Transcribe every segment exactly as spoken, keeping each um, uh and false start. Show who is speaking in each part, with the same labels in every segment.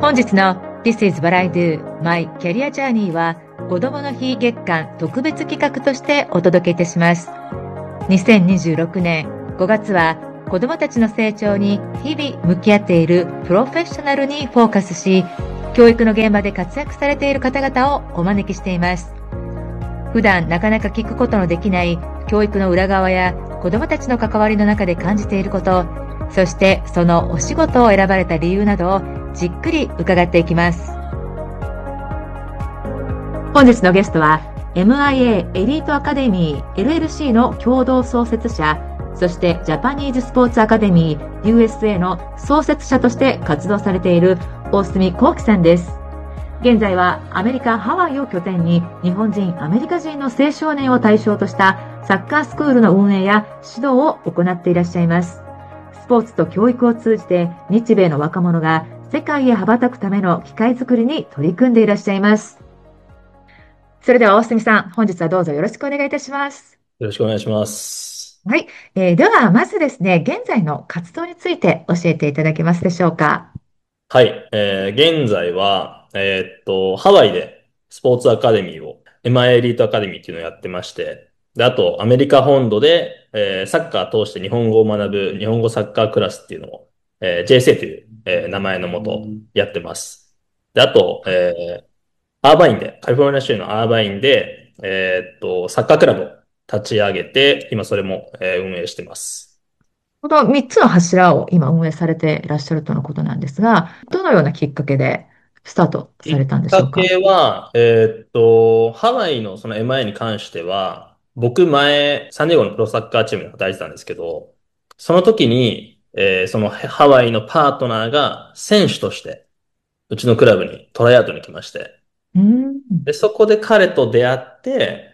Speaker 1: 本日の This is What I Do My Career Journey は子どもの日月間特別企画としてお届けいたします。にせんにじゅうろくねんごがつは子どもたちの成長に日々向き合っているプロフェッショナルにフォーカスし、教育の現場で活躍されている方々をお招きしています。普段なかなか聞くことのできない教育の裏側や子どもたちの関わりの中で感じていること、そしてそのお仕事を選ばれた理由などをじっくり伺っていきます。本日のゲストは エムアイエー エリートアカデミー エルエルシー の共同創設者、そしてジャパニーズスポーツアカデミー ユーエスエー の創設者として活動されている大隅幸輝さんです。現在はアメリカ・ハワイを拠点に日本人、アメリカ人の青少年を対象としたサッカースクールの運営や指導を行っていらっしゃいます。スポーツと教育を通じて日米の若者が世界へ羽ばたくための機会づくりに取り組んでいらっしゃいます。それでは大隅さん、本日はどうぞよろしくお願いいたします。
Speaker 2: よろしくお願いします。
Speaker 1: はい、えー、ではまずですね、現在の活動について教えていただけますでしょうか。
Speaker 2: はい。えー現在は、えーっと、ハワイでスポーツアカデミーを、エムアイエー エリートアカデミーっていうのをやってまして、で、あと、アメリカ本土で、えーサッカー通して日本語を学ぶ日本語サッカークラスっていうのを、えー ジェイエスエー という、えー名前のもとやってます。で、あと、えーアーバインで、カリフォルニア州のアーバインで、えーっと、サッカークラブを立ち上げて、今それも、えー運営してます。
Speaker 1: このみっつの柱を今運営されていらっしゃるとのことなんですが、どのようなきっかけでスタート
Speaker 2: きっ
Speaker 1: されたんでしょうか。
Speaker 2: かけは、えーっと、ハワイのその エムアイ に関しては、僕前、サンディエゴのプロサッカーチームで働いてたんですけど、その時に、えーそのハワイのパートナーが選手として、うちのクラブにトライアウトに来まして、
Speaker 1: うん。
Speaker 2: で、そこで彼と出会って、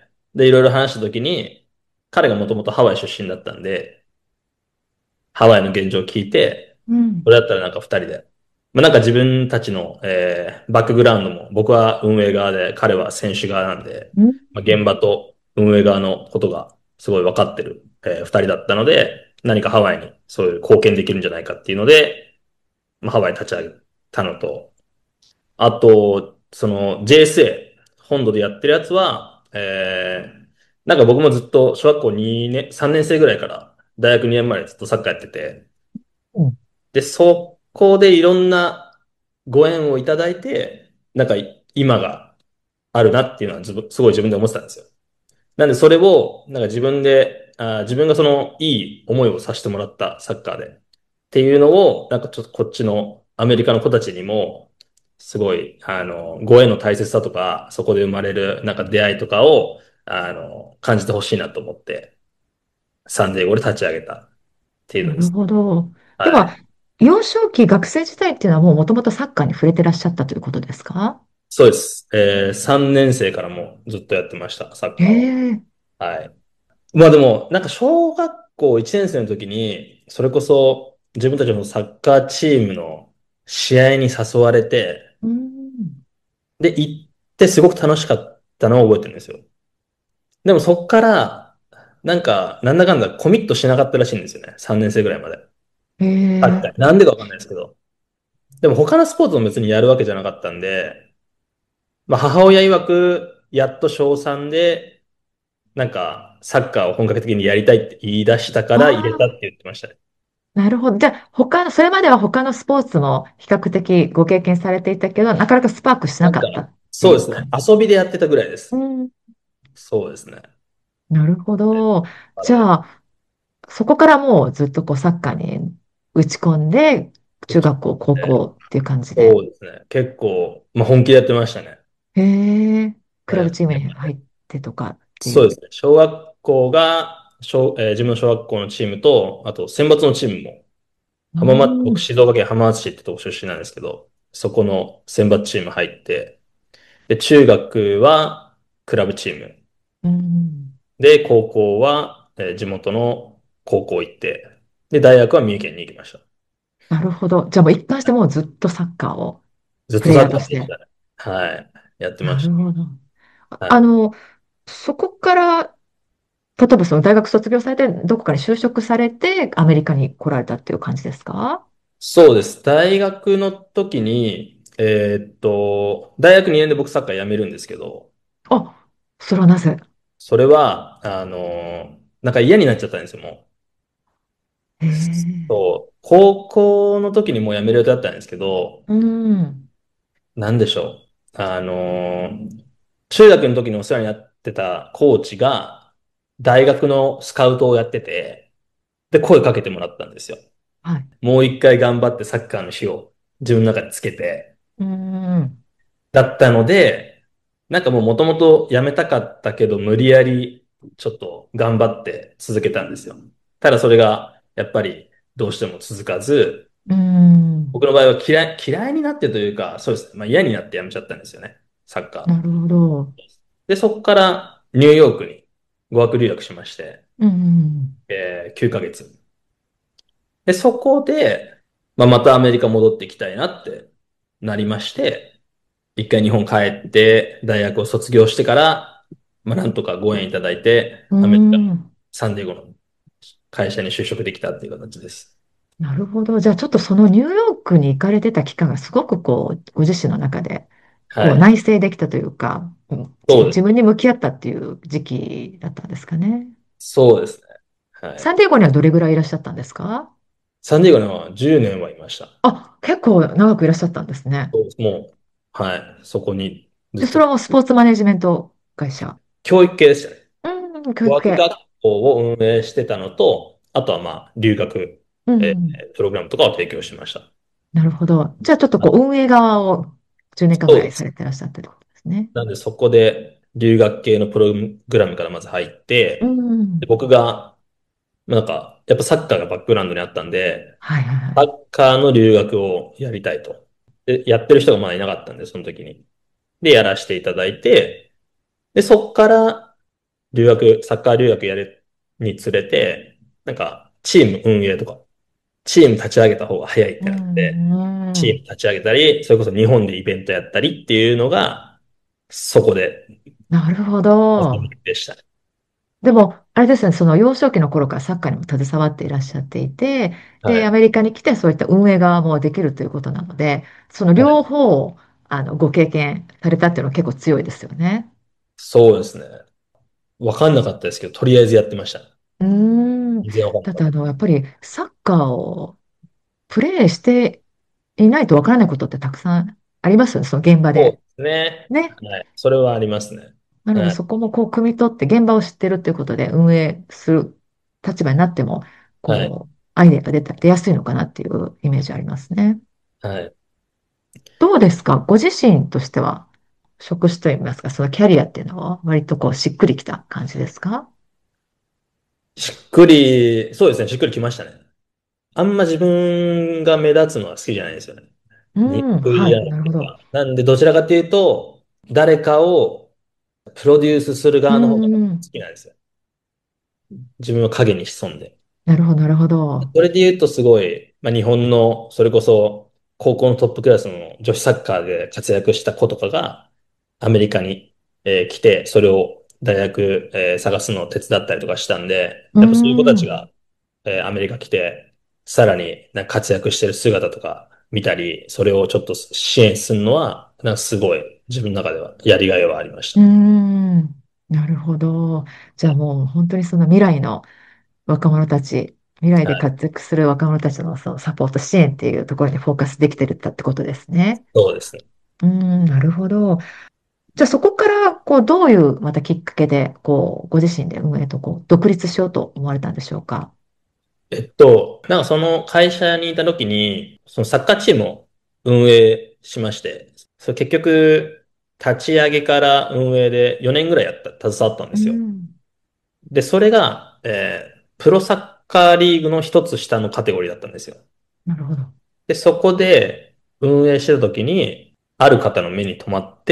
Speaker 2: で、いろいろ話した時に、彼がもともとハワイ出身だったんで、ハワイの現状を聞いて、
Speaker 1: うん。
Speaker 2: これだったらなんか二人で。まあ、なんか自分たちの、えーバックグラウンドも、僕は運営側で、彼は選手側なんで、
Speaker 1: うん。
Speaker 2: まあ、現場と運営側のことがすごい分かってる、えー二人だったので、何かハワイにそういう貢献できるんじゃないかっていうので、まあ、ハワイに立ち上げたのと、あと、その ジェイエスエー、本土でやってるやつは、えーなんか僕もずっと小学校にねん、さんねん生ぐらいから大学にねんまでずっとサッカーやってて、
Speaker 1: うん。
Speaker 2: で、そこでいろんなご縁をいただいて、なんか今があるなっていうのは自分すごい自分で思ってたんですよ。なんでそれを、なんか自分で、あー、自分がそのいい思いをさせてもらったサッカーでっていうのを、なんかちょっとこっちのアメリカの子たちにも、すごい、あの、ご縁の大切さとか、そこで生まれるなんか出会いとかを、あの、感じてほしいなと思って、サンディエゴで立ち上げたっていう
Speaker 1: なる
Speaker 2: のです。
Speaker 1: ほど。では、
Speaker 2: はい。
Speaker 1: 幼少期、学生時代っていうのはもうもともとサッカーに触れてらっしゃったということですか？
Speaker 2: そうです。えー、さんねん生からもずっとやってました、サッ
Speaker 1: え
Speaker 2: カーを。
Speaker 1: え。
Speaker 2: はい。まあでも、なんか小学校いちねん生の時に、それこそ自分たちのサッカーチームの試合に誘われて、
Speaker 1: うん。
Speaker 2: で、行ってすごく楽しかったのを覚えてるんですよ。でもそっから、なんか、なんだかんだコミットしなかったらしいんですよね。さんねん生ぐらいまで。
Speaker 1: え
Speaker 2: 確かに。
Speaker 1: え。
Speaker 2: なんでかわかんないですけど。でも他のスポーツも別にやるわけじゃなかったんで、まあ母親曰く、やっと小さんで、なんか、サッカーを本格的にやりたいって言い出したから入れたっ
Speaker 1: ああ、
Speaker 2: て言ってましたね。
Speaker 1: なるほど。じゃあ、他の、それまでは他のスポーツも比較的ご経験されていたけど、なかなかスパークしな
Speaker 2: なんか、
Speaker 1: かったって
Speaker 2: そうですね。
Speaker 1: いう感じ。
Speaker 2: 遊びでやってたぐらいです。
Speaker 1: うん。
Speaker 2: そうですね。
Speaker 1: なるほど。じ
Speaker 2: あれ
Speaker 1: ゃあ、そこからもうずっとこうサッカーに打ち込んで、中学校、高校っていう感じで。
Speaker 2: そうですね。結構、まあ、本気でやってましたね。
Speaker 1: へえ、クラブチームに入ってとかっていう。
Speaker 2: そうですね。小学校が、小えー自分の小学校のチームと、あと選抜のチームも、
Speaker 1: う
Speaker 2: 浜松、僕、
Speaker 1: ん。
Speaker 2: 静岡県浜松市ってとこ出身なんですけど、そこの選抜チーム入って、で、中学はクラブチーム。
Speaker 1: うん。
Speaker 2: で、高校は、えー地元の高校行って、で、大学は三重県に行きました。
Speaker 1: なるほど。じゃあもう一貫してもうずっとサッカーをプレイ
Speaker 2: ずっとサッカ
Speaker 1: ヤーとして。
Speaker 2: ーでしたね。はい。やってまし
Speaker 1: なるほど。あ
Speaker 2: た。はい。
Speaker 1: あの、そこから、例えばその大学卒業されて、どこかに就職されて、アメリカに来られたっていう感じですか？
Speaker 2: そうです。大学の時に、 えーっと、大学にねんで僕サッカー辞めるんですけど、
Speaker 1: あ、それはなぜ？
Speaker 2: それは、あの、なんか嫌になっちゃったんですよ、も
Speaker 1: へ
Speaker 2: う。
Speaker 1: え。
Speaker 2: そう、高校の時にもう辞める予定だったんですけど、
Speaker 1: うん。
Speaker 2: なんでしょう。あの、中学の時にお世話になってたコーチが、大学のスカウトをやってて、で、声かけてもらったんですよ。
Speaker 1: はい。
Speaker 2: もう一回頑張ってサッカーの火を自分の中でつけて、
Speaker 1: うん。
Speaker 2: だったので、なんかもう元々やめたかったけど、無理やりちょっと頑張って続けたんですよ。ただそれが、やっぱりどうしても続かず、
Speaker 1: うん。
Speaker 2: 僕の場合は嫌い、嫌いになってというか、そうですね。まあ嫌になってやめちゃったんですよね。サッカー。
Speaker 1: なるほど。
Speaker 2: で、そこからニューヨークに語学留学しまして、
Speaker 1: うん。
Speaker 2: えー、きゅうかげつ。で、そこで、まあ、またアメリカ戻ってきたいなってなりまして、一回日本帰って大学を卒業してから、まあ、なんとかご縁いただいて、
Speaker 1: う
Speaker 2: アメリカ、
Speaker 1: ん。
Speaker 2: サンディエゴの会社に就職できたっていう形です。
Speaker 1: なるほど。じゃあちょっとそのニューヨークに行かれてた期間がすごくこう、ご自身の中で、こう
Speaker 2: はい。
Speaker 1: 内省できたというか、うんじ
Speaker 2: そうです。
Speaker 1: 自分に向き合ったっていう時期だったんですかね。
Speaker 2: そうですね。はい。
Speaker 1: サンディエゴにはどれぐらいいらっしゃったんですか？
Speaker 2: サンディエゴにはじゅうねんはいました。
Speaker 1: あ、結構長くいらっしゃったんですね。
Speaker 2: そうです。もう、はい。そこにず
Speaker 1: で、
Speaker 2: っと、
Speaker 1: それはもうスポーツマネジメント会社。
Speaker 2: 教育系でしたね。
Speaker 1: うん、教
Speaker 2: 語
Speaker 1: 育系。
Speaker 2: 学学校を運営してたのと、あとはまあ、留学、
Speaker 1: う
Speaker 2: え
Speaker 1: ん、
Speaker 2: ープログラムとかを提供してました。
Speaker 1: なるほど。じゃあちょっとこう運営側をじゅうねんかんぐ
Speaker 2: そうです。
Speaker 1: らいされてらっしゃってってことですね。
Speaker 2: なんでそこで留学系のプログラムからまず入っ
Speaker 1: う
Speaker 2: て、で
Speaker 1: ん。
Speaker 2: 僕が、まあなんか、やっぱサッカーがバックグラウンドにあったんで、
Speaker 1: はいはいはい。
Speaker 2: サッカーの留学をやりたいと。で、やってる人がまだいなかったんで、その時に。で、やらせていただいて、で、そっから留学、サッカー留学やるにつれて、なんか、チーム運営とか、チーム立ち上げた方が早いっ
Speaker 1: う
Speaker 2: てなって、
Speaker 1: ん、うん。
Speaker 2: チーム立ち上げたり、それこそ日本でイベントやったりっていうのが、そこで、
Speaker 1: なるほ
Speaker 2: 初
Speaker 1: ど。
Speaker 2: めでしたね。
Speaker 1: でも、あれですね、その幼少期の頃からサッカーにも携わっていらっしゃっていて、で、ア
Speaker 2: はい。
Speaker 1: メリカに来てそういった運営側もできるということなので、その
Speaker 2: はい。
Speaker 1: 両方、あの、ご経験されたっていうのは結構強いですよね。
Speaker 2: そうですね。わかんなかったですけど、とりあえずやってました。
Speaker 1: うーん。
Speaker 2: 全然わかんなかった。
Speaker 1: だってあの、やっぱりサッカーをプレーしていないとわからないことってたくさんありますよね、その現場で。
Speaker 2: そうですね。
Speaker 1: ね。
Speaker 2: はい。それはありますね。
Speaker 1: なので
Speaker 2: はい。
Speaker 1: そこもこう、汲み取って現場を知ってるっていうことで運営する立場になっても、
Speaker 2: はい。
Speaker 1: こう、アイデアが出た、出やすいのかなっていうイメージありますね。
Speaker 2: はい。
Speaker 1: どうですかご自身としては、職種といいますか、そのキャリアっていうのは割とこう、しっくりきた感じですか？
Speaker 2: しっくり、そうですね。しっくりきましたね。あんま自分が目立つのは好きじゃないんですよね。
Speaker 1: うん、はい、
Speaker 2: 憎いや
Speaker 1: なるほど。
Speaker 2: とか。なんで、どちらかというと、誰かをプロデュースする
Speaker 1: う
Speaker 2: 側の方が好
Speaker 1: ん、
Speaker 2: きなんですよ。自分は影に潜んで。
Speaker 1: なるほど、なるほど。
Speaker 2: それで言うとすごい、まあ、日本の、それこそ、高校のトップクラスの女子サッカーで活躍した子とかが、アメリカに、えー来て、それを大学、えー探すのを手伝ったりとかしたんで、
Speaker 1: う
Speaker 2: やっぱそういう子たち
Speaker 1: ん、
Speaker 2: が、えーアメリカ来て、さらになんか活躍してる姿とか見たり、それをちょっと支援するのは、なんかすごい自分の中ではやりがいはありまし
Speaker 1: うん、なるほど。じゃあもう本当にその未来の若者たち、未来
Speaker 2: た。
Speaker 1: で
Speaker 2: はい。
Speaker 1: 活躍する若者たちのそのサポート支援っていうところにフォーカスできてるってことですね。
Speaker 2: そうですね。
Speaker 1: うん、なるほど。じゃあそこから、こう、どういうまたきっかけで、こう、ご自身で運営とこう、独立しようと思われたんでしょうか？
Speaker 2: えっと、なんかその会社にいた時に、そのサッカーチームを運営しまして、それ結局、立ち上げから運営でよねんぐらいやった、携わったんで
Speaker 1: う
Speaker 2: すよ。
Speaker 1: ん、
Speaker 2: で、それが、えープロサッカーリーグの一つ下のカテゴリーだったんですよ。
Speaker 1: なるほど。
Speaker 2: で、そこで運営してた時に、ある方の目に留まって、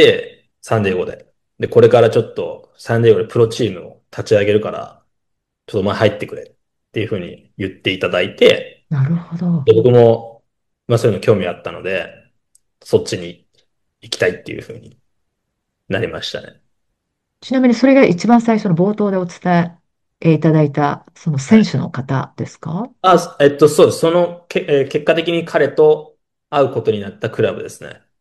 Speaker 2: サンディエゴで。で、これからちょっとサンディエゴでプロチームを立ち上げるから、ちょっとお前入ってくれっていうふうに言っていただいて、
Speaker 1: なるほど。
Speaker 2: で、僕も、まあそういうの興味あったので、そっちに行きたいっていうふうになりましたね。
Speaker 1: ちなみにそれが一番最初の冒頭でお伝えいただいた、その
Speaker 2: はい。
Speaker 1: 選手の方ですか？
Speaker 2: あ、えっと、そうです。そのけ、えー結果的に彼と会うことになったクラブですね。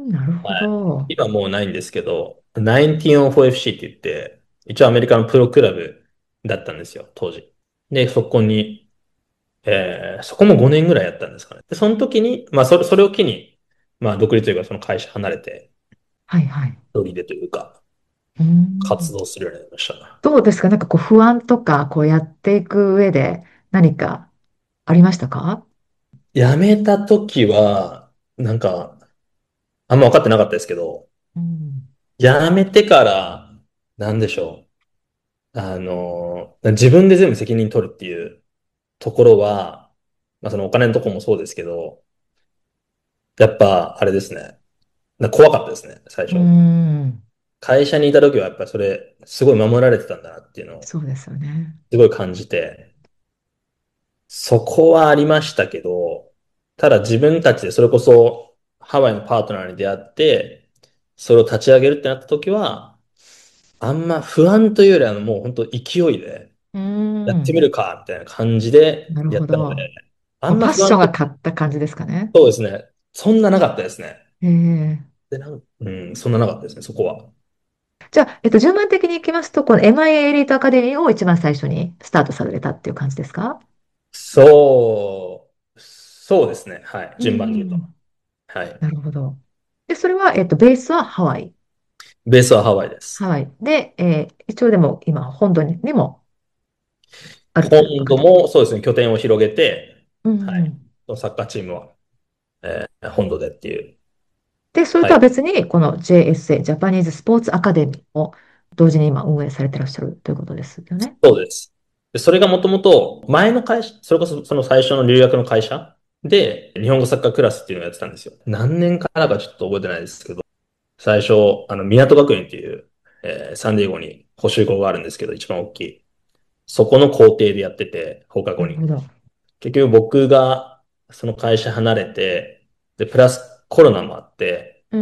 Speaker 1: ん、なるほ
Speaker 2: はい。
Speaker 1: ど。
Speaker 2: 今もうないんですけど、ナインティーンオーフォーエフシー って言って、一応アメリカのプロクラブだったんですよ、当時。で、そこに、えーそこもごねんぐらいやったんですかね。で、その時に、まあ、それ、それを機に、まあ、独立というか、その会社離れて、
Speaker 1: はいはい。
Speaker 2: 一人でというか、
Speaker 1: うん。
Speaker 2: 活動するようになりました。
Speaker 1: どうですか？なんかこう不安とか、こうやっていく上で何かありましたか？
Speaker 2: 辞めた時は、なんか、あんま分かってなかったですけど、
Speaker 1: うん。
Speaker 2: 辞めてから、なんでしょう。あの、自分で全部責任取るっていうところは、まあそのお金のところもそうですけど、やっぱあれですね。な怖かったですね、最
Speaker 1: う
Speaker 2: 初。
Speaker 1: ん。
Speaker 2: 会社にいた時はやっぱりそれ、すごい守られてたんだなっていうのを、
Speaker 1: そうですよね。
Speaker 2: すごい感じて、そこはありましたけど、ただ自分たちでそれこそハワイのパートナーに出会って、それを立ち上げるってなった時は、あんま不安というよりはもう本当勢いで、
Speaker 1: う
Speaker 2: やってみる
Speaker 1: ん。
Speaker 2: か、みたいな感じで
Speaker 1: なる
Speaker 2: やったので、
Speaker 1: ほど。
Speaker 2: あ
Speaker 1: まあ、
Speaker 2: んま不安と、
Speaker 1: パッションが勝った感じですかね。
Speaker 2: そうですね。そんななかったですね。
Speaker 1: ええ。
Speaker 2: で、なん、うん、そんななかったですね、そこは。
Speaker 1: じゃあ、えっと、順番的にいきますと、この エムアイエー エーエリートアカデミーを一番最初にスタートされたっていう感じですか？
Speaker 2: そう、そうですね。はい。
Speaker 1: う
Speaker 2: 順番で言うと。
Speaker 1: ん。
Speaker 2: はい。
Speaker 1: なるほど。で、それは、えっと、ベースはハワイ。
Speaker 2: ベースはハワイです。
Speaker 1: ハワイ。で、えー一応でも今、本土に、にもあるという
Speaker 2: 今度
Speaker 1: 感じ。
Speaker 2: もそうですね、拠点を広げて、
Speaker 1: う
Speaker 2: はい。
Speaker 1: ん。
Speaker 2: そのサッカーチームは、えー本土でっていう。
Speaker 1: で、それ
Speaker 2: はい。
Speaker 1: とは別に、この ジェイエスエー、ジャパニーズスポーツアカデミーを同時に今運営されてらっしゃるということですよね。
Speaker 2: そうです。で、それがもともと前の会社、それこそその最初の留学の会社で日本語サッカークラスっていうのをやってたんですよ。何年からかちょっと覚えてないですけど、最初、あの、港学園っていう、えーサンディエゴに補習校があるんですけど、一番大きい。そこの校庭でやってて、放課後に。
Speaker 1: なるほど。
Speaker 2: 結局僕がその会社離れて、で、プラスコロナもあって、
Speaker 1: うん。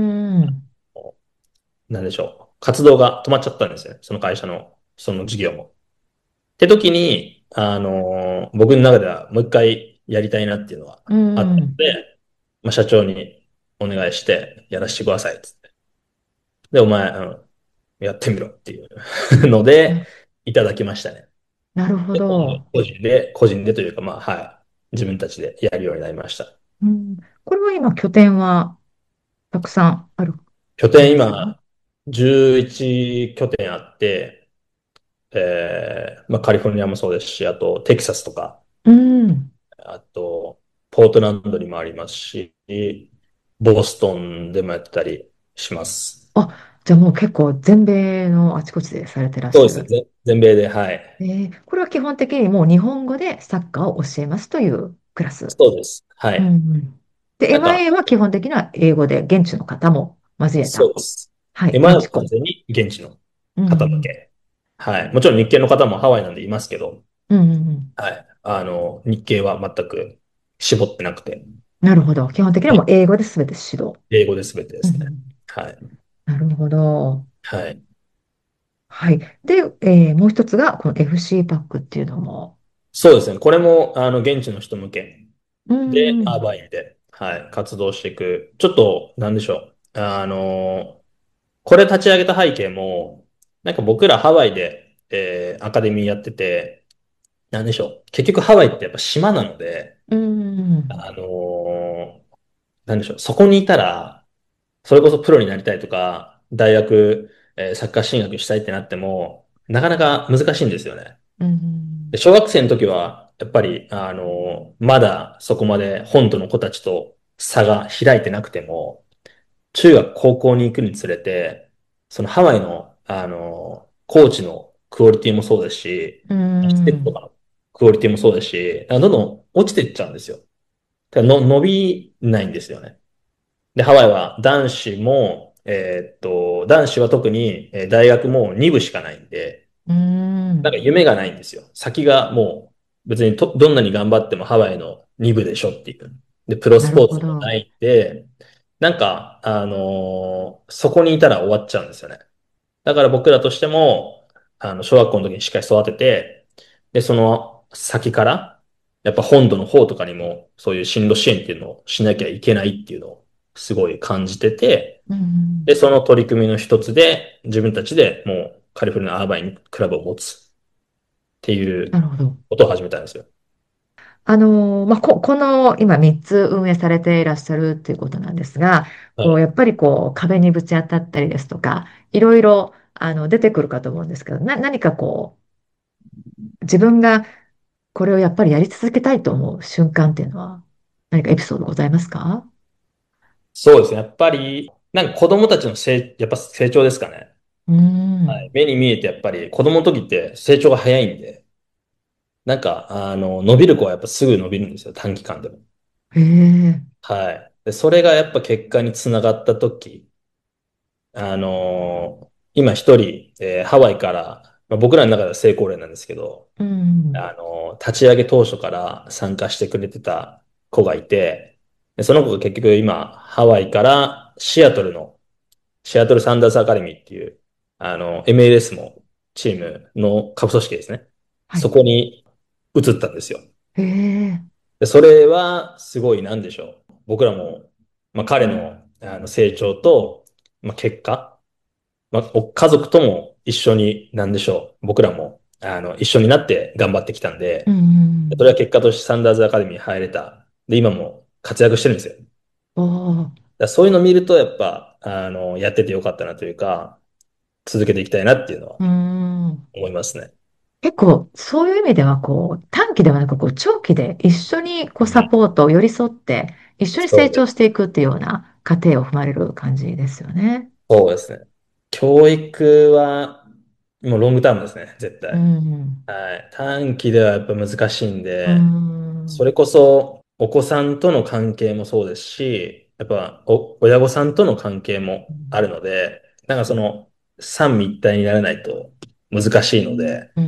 Speaker 2: なんでしょう。活動が止まっちゃったんですよね。その会社の、その事業も。って時に、あのー僕の中ではもう一回やりたいなっていうのは
Speaker 1: う
Speaker 2: あったの
Speaker 1: ん。
Speaker 2: で、まあ、社長にお願いしてやらせてくださいっつって。で、お前、うん、やってみろっていうので、
Speaker 1: な
Speaker 2: いただきましたね。
Speaker 1: なるほ
Speaker 2: で、今度
Speaker 1: ど。
Speaker 2: 個人で、個人でというか、まあ、はい。自分たちでやるようになりました。
Speaker 1: うん。これは今、拠点はたくさんある
Speaker 2: 拠
Speaker 1: 感じですか？
Speaker 2: 点今、じゅういち拠点あって、えー、まあ、カリフォルニアもそうですし、あと、テキサスとか、
Speaker 1: うん。
Speaker 2: あと、ポートランドにもありますし、ボストンでもやってたりします。
Speaker 1: あ、じゃあもう結構全米のあちこちでされてらっ
Speaker 2: そうですね。
Speaker 1: しゃる。
Speaker 2: ぜ全米で、はい。
Speaker 1: えーこれは基本的にもう日本語でサッカーを教えますというクラス。
Speaker 2: そうです。は
Speaker 1: うんう
Speaker 2: い。
Speaker 1: ん。で、
Speaker 2: なんか、
Speaker 1: エムアイエー は基本的には英語で現地の方も交えた。
Speaker 2: そうです。
Speaker 1: はい、
Speaker 2: 今は
Speaker 1: 現地校。
Speaker 2: 完全に現地の
Speaker 1: うんうん。
Speaker 2: 方だけ。はい。もちろん日系の方もハワイなんでいますけど、
Speaker 1: うんうんうん。
Speaker 2: はい。あの、日系は全く絞ってなくて、
Speaker 1: なるほど。基本的にはもう英語で全て指導。
Speaker 2: 英語で全てですね。
Speaker 1: うんうん。
Speaker 2: はい。
Speaker 1: なるほど。
Speaker 2: はい。
Speaker 1: はい。で、えーもう一つがこの エフシー パックっていうのも。
Speaker 2: そうですね。これも、あの、現地の人向け
Speaker 1: う
Speaker 2: で、
Speaker 1: ん。
Speaker 2: アーバインで、はい、活動していく。ちょっと、なんでしょう。あの、これ立ち上げた背景も、なんか僕らハワイで、えーアカデミーやってて、なんでしょう。結局ハワイってやっぱ島なので、
Speaker 1: うん。
Speaker 2: あの、なんでしょう。そこにいたら、それこそプロになりたいとか、大学、えーサッカー進学したいってなっても、なかなか難しいんですよね。
Speaker 1: うん。
Speaker 2: で小学生の時は、やっぱり、あの、まだそこまで本土の子たちと差が開いてなくても、中学、高校に行くにつれて、そのハワイの、あの、コーチのクオリティもそうですし、
Speaker 1: う
Speaker 2: 施設と
Speaker 1: ん。
Speaker 2: かのクオリティもそうですし、どんどん落ちていっちゃうんですよ。だからの伸びないんですよね。で、ハワイは男子も、えーっと、男子は特に、えー大学もに部しかないんで、
Speaker 1: うん。
Speaker 2: なんか夢がないんですよ。先がもう別にとどんなに頑張ってもハワイのに部でしょっていう。で、プロ
Speaker 1: なる
Speaker 2: スポーツもな
Speaker 1: ほど。
Speaker 2: いんで、なんか、あのーそこにいたら終わっちゃうんですよね。だから僕らとしても、あの、小学校の時にしっかり育てて、で、その先から、やっぱ本土の方とかにも、そういう進路支援っていうのをしなきゃいけないっていうのをすごい感じてて、
Speaker 1: う
Speaker 2: で、
Speaker 1: ん。
Speaker 2: その取り組みの一つで、自分たちでもうカリフォルニアアーバインクラブを持つっていう
Speaker 1: なるほど。
Speaker 2: ことを始めたんですよ。
Speaker 1: あのーまあ、こ、この今みっつ運営されていらっしゃるっていうことなんですが、こう、
Speaker 2: はい。
Speaker 1: やっぱりこう、壁にぶち当たったりですとか、いろいろ、あの、出てくるかと思うんですけど、な、何かこう、自分がこれをやっぱりやり続けたいと思う瞬間っていうのは、何かエピソードございますか？
Speaker 2: そうですね。やっぱり、なんか子供たちの成、やっぱ成長ですかね。
Speaker 1: うー
Speaker 2: はい。
Speaker 1: ん。
Speaker 2: 目に見えてやっぱり子供の時って成長が早いんで、なんか、あの、伸びる子はやっぱすぐ伸びるんですよ。短期間でも。
Speaker 1: へえ。
Speaker 2: はい。で、それがやっぱ結果につながった時、あの今一人、えーハワイから、まあ、僕らの中では成功例なんですけど、
Speaker 1: うん。
Speaker 2: あの立ち上げ当初から参加してくれてた子がいて、でその子が結局今、ハワイからシアトルの、シアトルサンダースアカデミーっていう、あの、エムエルエス もチームの下部組織ですね。そ
Speaker 1: はい。
Speaker 2: こに移ったんですよ。
Speaker 1: へえ。
Speaker 2: で、それはすごいなんでしょう。僕らも、まあ、彼の、あの成長と、まあ、結果、まあ、お家族とも一緒に、なんでしょう。僕らも、あの、一緒になって頑張ってきたん
Speaker 1: う
Speaker 2: で、それ
Speaker 1: ん。
Speaker 2: は結果としてサンダーズアカデミーに入れた。で、今も活躍してるんですよ。だか
Speaker 1: おー。
Speaker 2: らそういうのを見ると、やっぱ、あの、やっててよかったなというか、続けていきたいなっていうのは
Speaker 1: うーん。
Speaker 2: 思いますね。
Speaker 1: 結構、そういう意味では、こう、短期ではなく、こう、長期で一緒に、こう、サ
Speaker 2: うん。
Speaker 1: ポート、寄り添って、一緒に成
Speaker 2: そうです。
Speaker 1: 長していくっていうような過程を踏まれる感じですよね。
Speaker 2: そうですね。教育は、もうロングタームですね、絶
Speaker 1: う
Speaker 2: 対。
Speaker 1: ん。
Speaker 2: はい。短期ではやっぱ難しいん
Speaker 1: う
Speaker 2: で、そ
Speaker 1: ん。
Speaker 2: れこそお子さんとの関係もそうですし、やっぱお親御さんとの関係もあるので、なんかその三位一体にならないと難しいので、
Speaker 1: うん。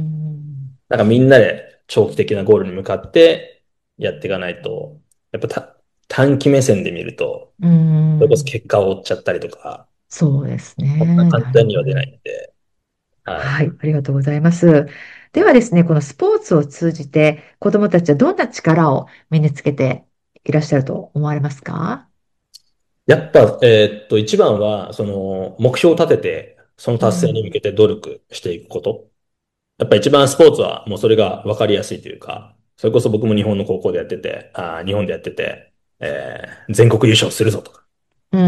Speaker 2: なんかみんなで長期的なゴールに向かってやっていかないと、やっぱた短期目線で見ると、
Speaker 1: う
Speaker 2: それこそ
Speaker 1: ん。
Speaker 2: 結果を追っちゃったりとか、
Speaker 1: そうです
Speaker 2: そんな
Speaker 1: ね。
Speaker 2: 簡
Speaker 1: なるほど。
Speaker 2: 単には出ないんで、はい。
Speaker 1: はい。ありがとうございます。ではですね、このスポーツを通じて、子どもたちはどんな力を身につけていらっしゃると思われますか？
Speaker 2: やっぱ、えーっと、一番は、その、目標を立てて、その
Speaker 1: う
Speaker 2: 達成に向
Speaker 1: ん。
Speaker 2: けて努力していくこと。やっぱ一番スポーツはもうそれが分かりやすいというか、それこそ僕も日本の高校でやってて、あー、日本でやってて、えー全国優勝するぞとか。
Speaker 1: うん。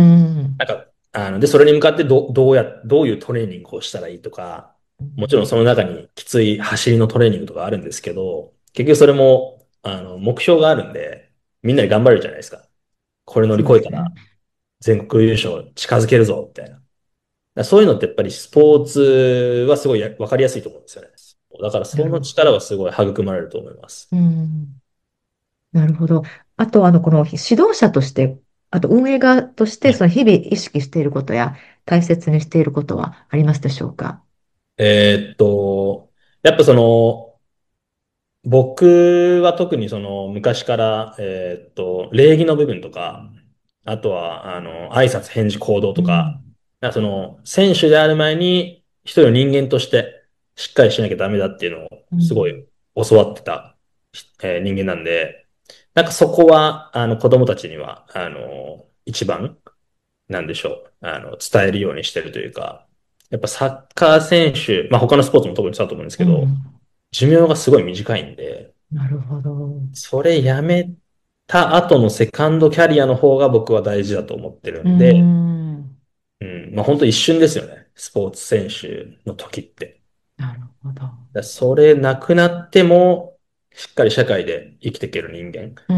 Speaker 2: なんか、あの、で、それに向かってど、どうや、どういうトレーニングをしたらいいとか、もちろんその中にきつい走りのトレーニングとかあるんですけど、結局それも、あの、目標があるんで、みんなで頑張れるじゃないですか。これ乗り
Speaker 1: そうですね。
Speaker 2: 越えたら全国優勝近づけるぞ、みたいな。だからそういうのってやっぱりスポーツはすごいやわかりやすいと思うんですよね。だからその
Speaker 1: なるほど。
Speaker 2: 力はすごい育まれると思います。
Speaker 1: うん。なるほど。あと、あの、この指導者として、あと運営側として、
Speaker 2: はい。
Speaker 1: その日々意識していることや大切にしていることはありますでしょうか？
Speaker 2: えーっと、やっぱその、僕は特にその昔から、えーっと、礼儀の部分とか、あとは、あの、挨拶、返事、行動
Speaker 1: うん。
Speaker 2: とか、なんかその、選手である前に、一人の人間としてしっかりしなきゃダメだっていうのを、
Speaker 1: う
Speaker 2: すごい
Speaker 1: ん。
Speaker 2: 教わってた、えー人間なんで、なんかそこは、あの、子供たちには、あの、一番、なんでしょう、あの、伝えるようにしてるというか、やっぱサッカー選手、まあ他のスポーツも特にそうだと思うんですけど、
Speaker 1: うん。
Speaker 2: 寿命がすごい短いんで、
Speaker 1: なるほど。
Speaker 2: それやめた後のセカンドキャリアの方が僕は大事だと思ってる
Speaker 1: う
Speaker 2: んで、
Speaker 1: ん。
Speaker 2: うん、まあ本当一瞬ですよね。スポーツ選手の時って。
Speaker 1: なるほど。
Speaker 2: だそれなくなっても、しっかり社会で生きていける人間。
Speaker 1: うん。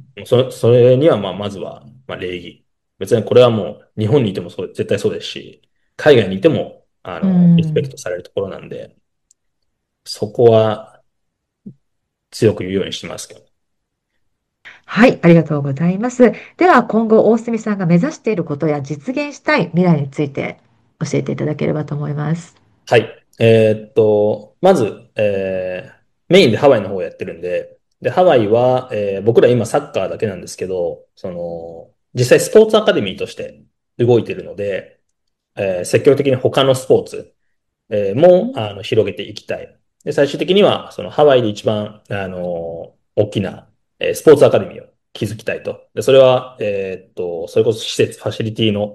Speaker 2: そ、それにはまあまずは、まあ礼儀。別にこれはもう日本にいてもそう、絶対そうですし、海外にいても、あ
Speaker 1: う
Speaker 2: の、リスペクト
Speaker 1: ん。
Speaker 2: されるところなんで、そこは強く言うようにしてますけど。
Speaker 1: はい、ありがとうございます。では、今後、大隅さんが目指していることや実現したい未来について教えていただければと思います。
Speaker 2: はい。えーっと、まず、えーメインでハワイの方をやってるんで、で、ハワイは、えー僕ら今サッカーだけなんですけど、その、実際スポーツアカデミーとして動いてるので、えー積極的に他のスポーツ、えーも、あの、広げていきたい。で、最終的には、そのハワイで一番、あの、大きな、えースポーツアカデミーを築きたいと。で、それは、えーっと、それこそ施設、ファシリティの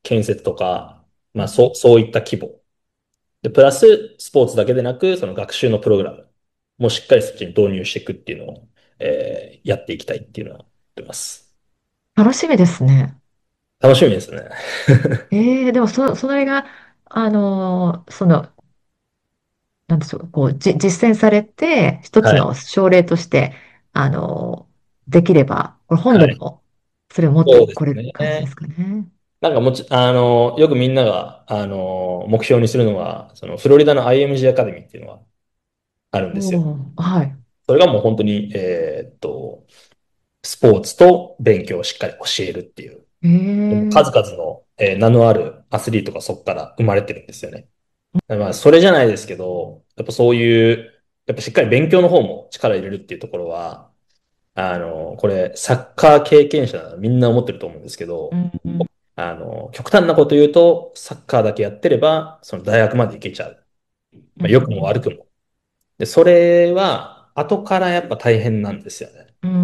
Speaker 2: 建設とか、まあそう、そういった規模。で、プラススポーツだけでなく、その学習のプログラムもしっかりそっちに導入していくっていうのを、えーやっていきたいっていうのは思ってます。
Speaker 1: 楽しみですね。
Speaker 2: 楽しみですね。
Speaker 1: ええ、でもそ、それが、あのーその、なんでしょう、こう、じ、実践されて、一つ
Speaker 2: はい。
Speaker 1: の症例として、あのーできれば、これ本
Speaker 2: はい。
Speaker 1: 土にも、それを持って
Speaker 2: そうです
Speaker 1: これる感じです
Speaker 2: ね。
Speaker 1: かね。
Speaker 2: なんかもち、あの、よくみんなが、あの、目標にするのは、そのフロリダの アイエムジー アカデミーっていうのがあるんですよ。
Speaker 1: おー、はい。
Speaker 2: それがもう本当に、えーっと、スポーツと勉強をしっかり教えるっていう、
Speaker 1: ええ、
Speaker 2: 数々の、えー名のあるアスリートがそこから生まれてるんですよね。まあ、それじゃないですけど、やっぱそういう、やっぱしっかり勉強の方も力入れるっていうところは、あの、これ、サッカー経験者ならみんな思ってると思うんですけど、
Speaker 1: うんうん、
Speaker 2: あの、極端なこと言うと、サッカーだけやってれば、その大学まで行けちゃう。
Speaker 1: う
Speaker 2: まあ、良くも悪く
Speaker 1: ん、
Speaker 2: も。で、それは、後からやっぱ大変なんですよね。
Speaker 1: うん、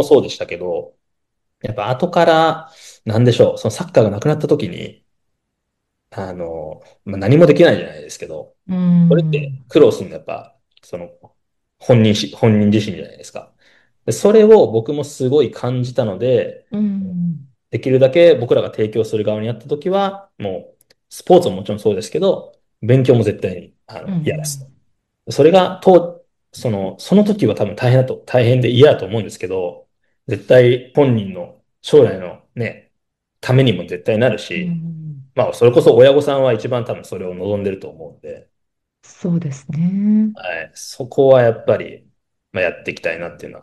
Speaker 2: 僕もそうでしたけど、やっぱ後から、なんでしょう、そのサッカーがなくなった時に、あの、まあ、何もできないじゃないですけど、
Speaker 1: う
Speaker 2: それって
Speaker 1: ん、
Speaker 2: 苦労するのはやっぱ、その、本人し、本人自身じゃないですか。で、それを僕もすごい感じたので、
Speaker 1: うん、
Speaker 2: できるだけ僕らが提供する側にやったときは、もう、スポーツももちろんそうですけど、勉強も絶対に、あ
Speaker 1: う
Speaker 2: の、嫌です。
Speaker 1: ん、
Speaker 2: それが、と、その、その時は多分大変だと、大変で嫌だと思うんですけど、絶対本人の将来のね、ためにも絶対なる
Speaker 1: う
Speaker 2: し、
Speaker 1: ん、
Speaker 2: まあ、それこそ親御さんは一番多分それを望んでると思うんで、
Speaker 1: そうですね。
Speaker 2: はい、そこはやっぱり、まあ、やっていきたいなっていうのは、
Speaker 1: うん。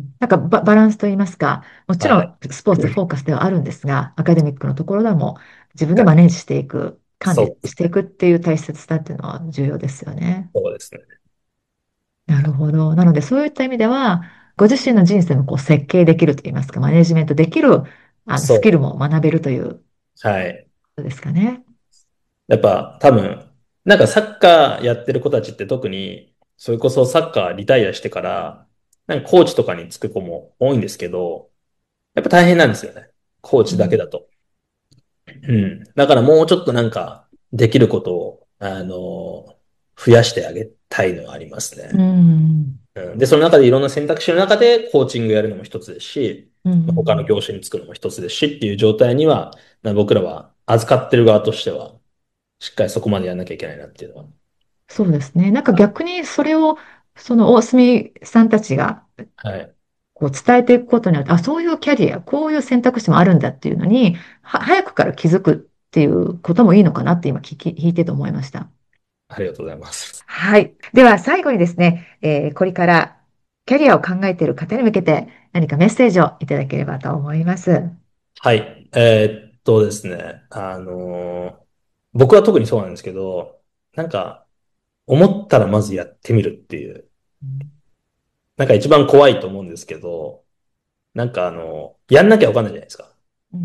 Speaker 1: なんかバ、バランスといいますか、もちろ
Speaker 2: はい。
Speaker 1: んスポーツフォーカスではあるんですが、アカデミックのところでも自分で
Speaker 2: はい。
Speaker 1: マネージしていく、管理してい
Speaker 2: そうですね。
Speaker 1: くっていう大切さっていうのは重要ですよね。
Speaker 2: そうですね。
Speaker 1: なるほど。なので、そういった意味では、ご自身の人生もこう設計できるといいますか、マネージメントできるあのスキル
Speaker 2: そ
Speaker 1: も学べるというこ
Speaker 2: う。はい。
Speaker 1: とですかね。
Speaker 2: やっぱ多分、なんかサッカーやってる子たちって特に、それこそサッカーリタイアしてから、なんかコーチとかにつく子も多いんですけど、やっぱ大変なんですよね。コーチだけ
Speaker 1: うん。
Speaker 2: だと。うん。だからもうちょっとなんか、できることを、あの、増やしてあげたいのはあります
Speaker 1: う
Speaker 2: ね。
Speaker 1: ん。
Speaker 2: うん。で、その中でいろんな選択肢の中でコーチングやるのも一つですし、
Speaker 1: う
Speaker 2: まあ他の
Speaker 1: ん。
Speaker 2: 業種につくのも一つですしっていう状態には、まあ僕らは預かってる側としては、しっかりそこまでやんなきゃいけないなっていうのは。
Speaker 1: そうですね。なんか逆にそれを、その大隅さんたちが
Speaker 2: はい。
Speaker 1: こう伝えていくことによって、あ、そういうキャリア、こういう選択肢もあるんだっていうのに、は、早くから気づくっていうこともいいのかなって今聞き、聞いてて思いました。
Speaker 2: ありがとうございます。
Speaker 1: はい。では最後にですね、えーこれからキャリアを考えている方に向けて何かメッセージをいただければと思います。
Speaker 2: はい。えーっとですね。あのー僕は特にそうなんですけど、なんか、思ったらまずやってみるっていう、
Speaker 1: うん。
Speaker 2: なんか一番怖いと思うんですけど、なんかあの、やんなきゃわかんないじゃないですか。
Speaker 1: うん。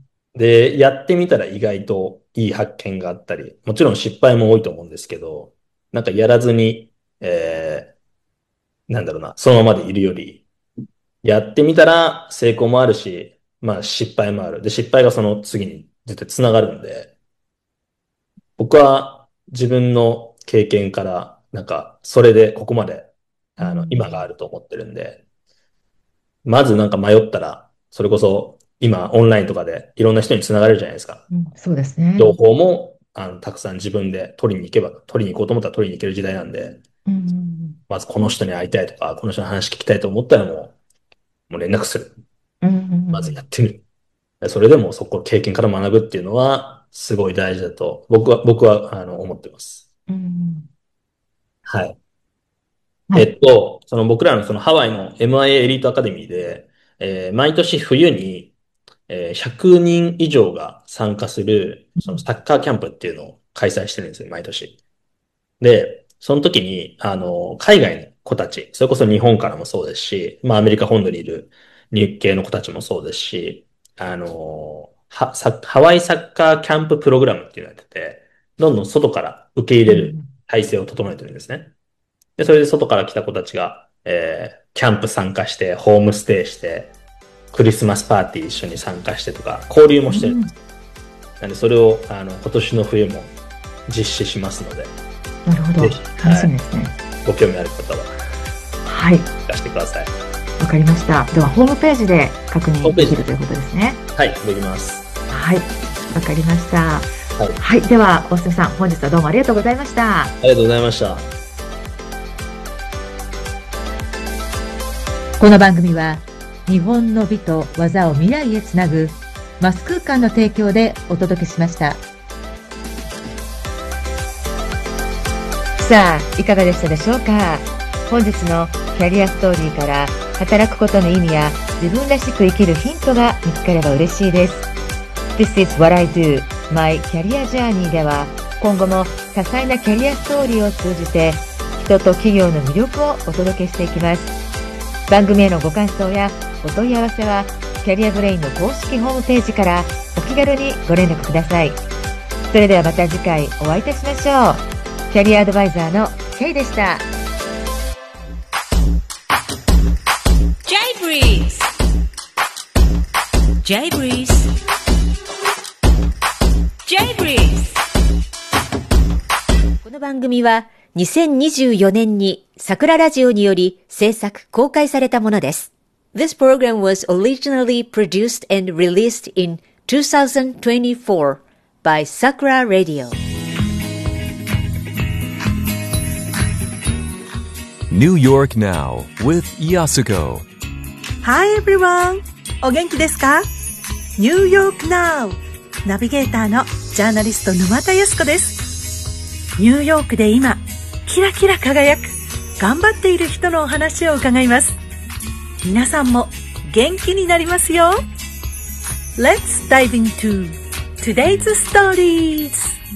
Speaker 2: で、やってみたら意外といい発見があったり、もちろん失敗も多いと思うんですけど、なんかやらずに、えー、なんだろうな、そのままでいるより、やってみたら成功もあるし、まあ失敗もある。で、失敗がその次に絶対繋がるんで、僕は自分の経験から、なんか、それでここまで、
Speaker 1: う
Speaker 2: あの、今があ
Speaker 1: ん。
Speaker 2: ると思ってるんで、まずなんか迷ったら、それこそ今オンラインとかでいろんな人に繋がれるじゃないですか。
Speaker 1: うん、そうですね。
Speaker 2: 情報も、あの、たくさん自分で取りに行けば、取りに行こうと思ったら取りに行ける時代なんで、
Speaker 1: うん。
Speaker 2: まずこの人に会いたいとか、この人の話聞きたいと思ったらもう、もう連絡する。
Speaker 1: うん。う
Speaker 2: まずやっ
Speaker 1: ん。
Speaker 2: てみる。それでもそこ経験から学ぶっていうのは、すごい大事だと、僕は、僕は、あの、思ってます。
Speaker 1: うん。
Speaker 2: はい。え
Speaker 1: はい。
Speaker 2: っと、その僕らのそのハワイの エムアイエー エーエリートアカデミーで、えー毎年冬に、えーひゃくにん以上が参加する、そのサッカーキャンプっていうのを開催してるんですよ、毎年。で、その時に、あの、海外の子たち、それこそ日本からもそうですし、まあアメリカ本土にいる日系の子たちもそうですし、あの、は、サハワイサッカーキャンププログラムっていうのをやってて、どんどん外から受け入れる
Speaker 1: うん。
Speaker 2: 体制を整えてるんですね。で、それで外から来た子たちが、えー、キャンプ参加して、ホームステイして、クリスマスパーティー一緒に参加してとか、交流もしてるん
Speaker 1: うん。
Speaker 2: です。 なんでそれをあの今年の冬も実施しますので。
Speaker 1: なるほど。楽しみですね。はい、
Speaker 2: ご興味ある方は、
Speaker 1: はい。
Speaker 2: 聞かせてください。
Speaker 1: わかりました。では、ホームページで確認できるということですね。
Speaker 2: はい、できます。
Speaker 1: はい。わかりました。はい。はい、では、大須さん、本日はどうもありがとうございました。
Speaker 2: ありがとうございました。
Speaker 1: この番組は、日本の美と技を未来へつなぐ、マス空間の提供でお届けしました。さあ、いかがでしたでしょうか。本日のキャリアストーリーから働くことの意味や自分らしく生きるヒントが見つかれば嬉しいです。This is what I do, my career journey では今後も多彩なキャリアストーリーを通じて人と企業の魅力をお届けしていきます。番組へのご感想やお問い合わせはキャリアブレインの公式ホームページからお気軽にご連絡ください。それではまた次回お会いいたしましょう。キャリアアドバイザーの K でした。
Speaker 3: J-Breeze J-Breeze J-Breeze この番組はにせんにじゅうよねんに桜ラジオにより制作公開されたものです。This program was originally produced and released in twenty twenty-four by Sakura Radio.New
Speaker 4: York Now with Yasuko.
Speaker 5: Hi everyone! お元気ですか？ New York Now ナビゲーターのジャーナリスト沼田康子です。ニューヨークで今キラキラ輝く頑張っている人のお話を伺います。皆さんも元気になりますよ。Let's dive into today's stories!